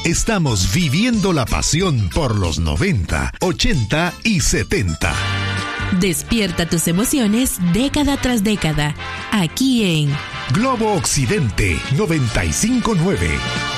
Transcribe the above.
Estamos viviendo la pasión por los 90, 80 y 70. Despierta tus emociones década tras década, aquí en Globo Occidente 95.9.